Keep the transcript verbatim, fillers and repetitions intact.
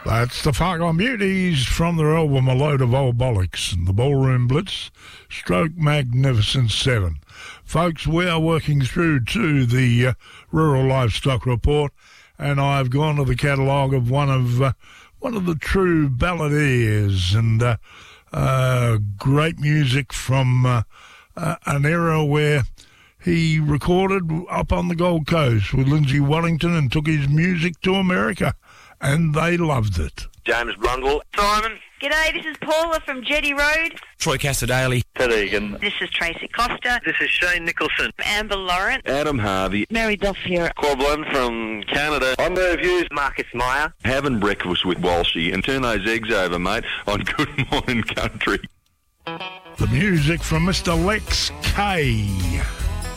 That's the Fargo Beauties from their album A Load of Old Bollocks and the Ballroom Blitz, stroke Magnificent Seven. Folks, we are working through to the uh, Rural Livestock Report, and I've gone to the catalogue of one of uh, one of the true balladeers and uh, uh, great music from uh, uh, an era where he recorded up on the Gold Coast with Lindsay Wellington and took his music to America, and they loved it. James Blundell. Simon. G'day, this is Paula from Jetty Road. Troy Cassadaly. Ted Egan. This is Tracy Costa. This is Shane Nicholson. Amber Lawrence. Adam Harvey. Mary Duff here. Corbin from Canada. I'm Merv Hughes. Marcus Meyer. Having breakfast with Walshy and turn those eggs over, mate, on Good Morning Country. The music from Mister Lex K.